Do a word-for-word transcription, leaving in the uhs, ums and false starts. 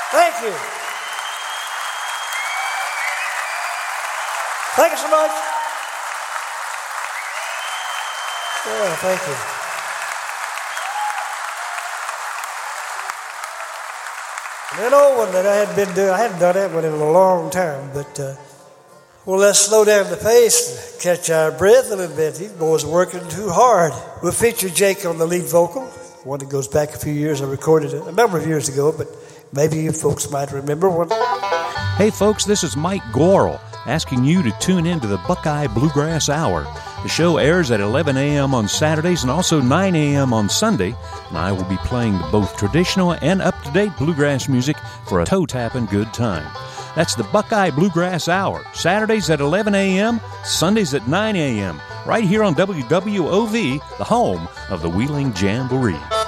Thank you. Thank you so much. Yeah, thank you. And an old one that I hadn't been doing, I hadn't done that one in a long time, but uh, well, let's slow down the pace and catch our breath a little bit. These boys are working too hard. We'll feature Jake on the lead vocal, one that goes back a few years. I recorded it a number of years ago, but maybe you folks might remember one. Hey, folks, this is Mike Gorel asking you to tune in to the Buckeye Bluegrass Hour. The show airs at eleven a.m. on Saturdays and also nine a.m. on Sunday, and I will be playing both traditional and up-to-date bluegrass music for a toe-tapping good time. That's the Buckeye Bluegrass Hour, Saturdays at eleven a.m., Sundays at nine a.m., right here on W W O V, the home of the Wheeling Jamboree.